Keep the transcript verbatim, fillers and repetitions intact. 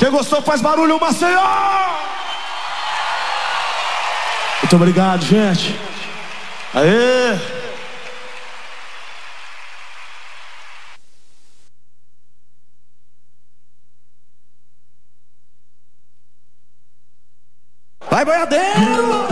Quem gostou faz barulho, Maceió! Muito obrigado, gente. Aê! Vai, boiadeiro!